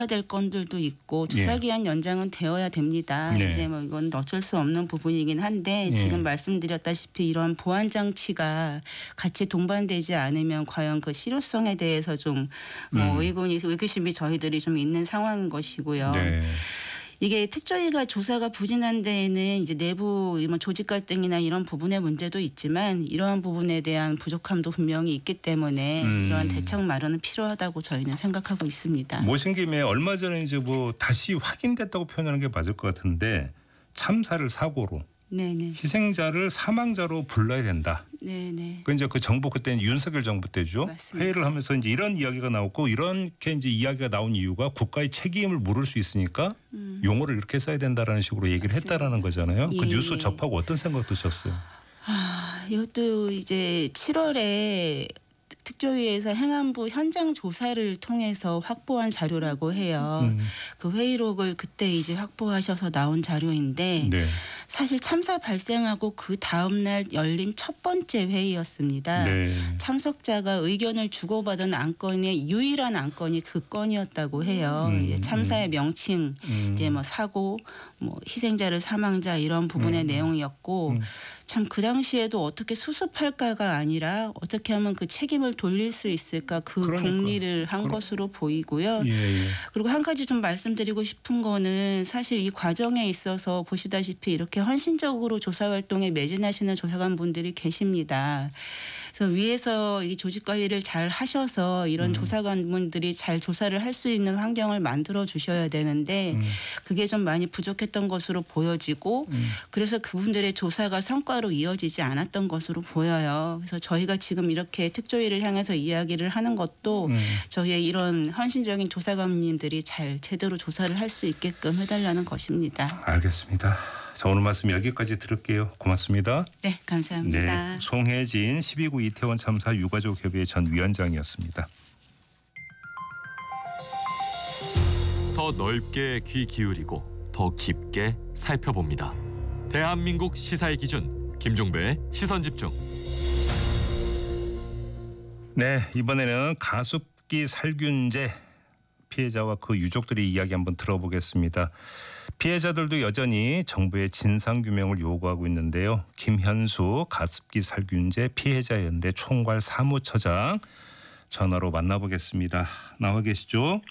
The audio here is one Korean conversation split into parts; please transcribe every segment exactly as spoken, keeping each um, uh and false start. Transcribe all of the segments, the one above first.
될 건들도 있고 예. 조사기한 연장은 되어야 됩니다. 네. 이제 뭐 이건 어쩔 수 없는 부분이긴 한데 예. 지금 말씀드렸다시피 이런 보안 장치가 같이 동반되지 않으면 과연 그 실효성에 대해서 좀 뭐 음. 의문이 의구심이 저희들이 좀 있는 상황인 것이고요. 네. 이게 특조위가 조사가 부진한 데에는 이제 내부 뭐 조직 갈등이나 이런 부분의 문제도 있지만 이러한 부분에 대한 부족함도 분명히 있기 때문에 음. 이러한 대책 마련은 필요하다고 저희는 생각하고 있습니다. 모신 김에 얼마 전에 이제 뭐 다시 확인됐다고 표현하는 게 맞을 것 같은데 참사를 사고로 네네. 희생자를 사망자로 불러야 된다. 네네. 그 이제 그 정부 그때는 윤석열 정부 때죠. 맞습니다. 회의를 하면서 이제 이런 이야기가 나왔고 이렇게 이제 이야기가 나온 이유가 국가의 책임을 물을 수 있으니까 음. 용어를 이렇게 써야 된다라는 식으로 얘기를 맞습니다. 했다라는 거잖아요. 그 예, 뉴스 예. 접하고 어떤 생각 드셨어요? 아, 이것도 이제 칠월에 특조위에서 행안부 현장 조사를 통해서 확보한 자료라고 해요. 음. 그 회의록을 그때 이제 확보하셔서 나온 자료인데 네. 사실 참사 발생하고 그 다음 날 열린 첫 번째 회의였습니다. 네. 참석자가 의견을 주고받은 안건의 유일한 안건이 그 건이었다고 해요. 음, 이제 참사의 명칭, 음. 이제 뭐 사고, 뭐 희생자를 사망자 이런 부분의 음. 내용이었고 음. 참 그 당시에도 어떻게 수습할까가 아니라 어떻게 하면 그 책임을 돌릴 수 있을까 그 그러니까. 궁리를 한 그러- 것으로 보이고요. 예, 예. 그리고 한 가지 좀 말씀드리고 싶은 거는 사실 이 과정에 있어서 보시다시피 이렇게 헌신적으로 조사 활동에 매진하시는 조사관분들이 계십니다. 그래서 위에서 이 조직 관리를 잘 하셔서 이런 음. 조사관분들이 잘 조사를 할 수 있는 환경을 만들어 주셔야 되는데 음. 그게 좀 많이 부족했던 것으로 보여지고 음. 그래서 그분들의 조사가 성과로 이어지지 않았던 것으로 보여요. 그래서 저희가 지금 이렇게 특조위를 향해서 이야기를 하는 것도 음. 저희의 이런 헌신적인 조사관님들이 잘 제대로 조사를 할 수 있게끔 해달라는 것입니다. 알겠습니다. 자, 오늘 말씀 여기까지 들을게요. 고맙습니다. 네, 감사합니다. 네, 송혜진 십이 구 이태원 참사 유가족 협의회 전 위원장이었습니다. 더 넓게 귀 기울이고 더 깊게 살펴봅니다. 대한민국 시사의 기준 김종배의 시선집중. 네, 이번에는 가습기 살균제 피해자와 그 유족들의 이야기 한번 들어보겠습니다. 피해자들도 여전히 정부의 진상규명을 요구하고 있는데요. 김현수 가습기 살균제 피해자연대 총괄 사무처장 전화로 만나보겠습니다. 나와 계시죠?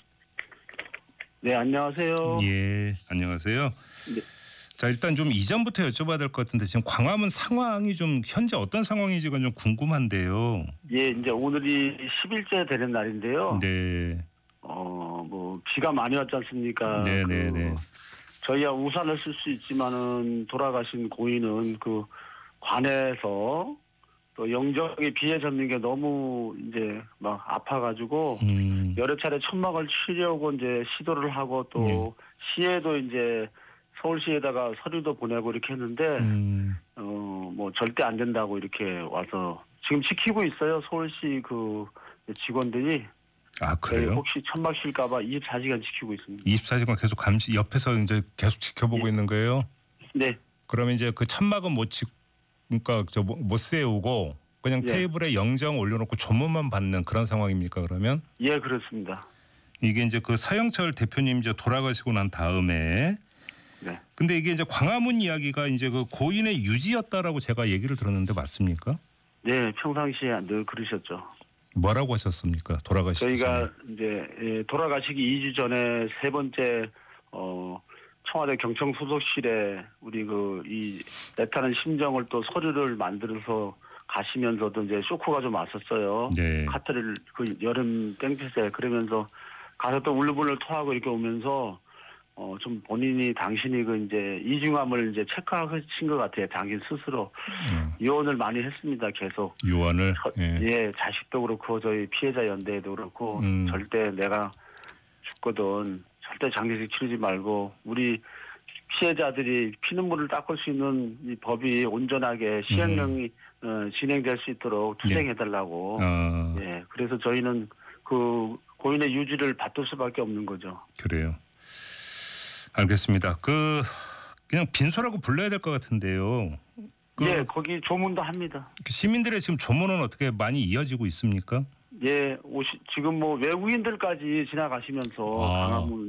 네, 안녕하세요. 예, 안녕하세요. 네. 자, 일단 좀 이전부터 여쭤봐야 될 것 같은데 지금 광화문 상황이 좀 현재 어떤 상황인지가 좀 궁금한데요. 예, 이제 오늘이 십 일째 되는 날인데요. 네, 어, 뭐 비가 많이 왔지 않습니까? 네, 네, 그 네. 저희야 우산을 쓸 수 있지만은 돌아가신 고인은 그 관에서 또 영정에 비에 젖는 게 너무 이제 막 아파가지고 음, 여러 차례 천막을 치려고 이제 시도를 하고 또 네. 시에도 이제 서울시에다가 서류도 보내고 이렇게 했는데 음, 어 뭐 절대 안 된다고 이렇게 와서 지금 지키고 있어요. 서울시 그 직원들이. 아 저희 그래요? 혹시 천막 쉴까봐 이십사 시간 지키고 있습니다. 이십사 시간 계속 감시 옆에서 이제 계속 지켜보고 예. 있는 거예요. 네, 그러면 이제 그 천막은 못 치, 그러니까 저 못 세우고 그냥 예. 테이블에 영정 올려놓고 조문만 받는 그런 상황입니까? 그러면 예 그렇습니다. 이게 이제 그 서영철 대표님 이제 돌아가시고 난 다음에. 네, 근데 이게 이제 광화문 이야기가 이제 그 고인의 유지였다라고 제가 얘기를 들었는데 맞습니까? 네 평상시에 늘 그러셨죠. 뭐라고 하셨습니까? 돌아가시기 저희가 이제 예, 돌아가시기 이 주 전에 세 번째 어 청와대 경청 소속실에 우리 그 이 애타는 심정을 또 서류를 만들어서 가시면서도 이제 쇼크가 좀 왔었어요. 전에. 네. 카트를 그 여름 땡볕에 그러면서 가서 또 울분을 토하고 이렇게 오면서 어 좀 본인이 당신이 그 이제 이중함을 이제 체크하신 것 같아요. 당신 스스로 음, 유언을 많이 했습니다. 계속 유언을. 저- 예. 예 자식도 그렇고 저희 피해자 연대에도 그렇고 음. 절대 내가 죽거든 절대 장례식 치르지 말고 우리 피해자들이 피눈물을 닦을 수 있는 이 법이 온전하게 시행령이 어, 진행될 수 있도록 투쟁해달라고. 아, 예, 그래서 저희는 그 고인의 유지를 받을 수밖에 없는 거죠. 그래요. 알겠습니다. 그 그냥 빈소라고 불러야 될 것 같은데요. 그 예, 거기 조문도 합니다. 시민들의 지금 조문은 어떻게 많이 이어지고 있습니까? 예, 오시, 지금 뭐 외국인들까지 지나가시면서 아. 광화문